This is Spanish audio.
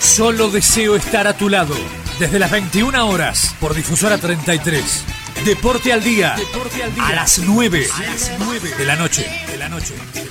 Solo deseo estar a tu lado. Desde las 21 horas por Difusora 33. Deporte al día. A las 9 de la noche.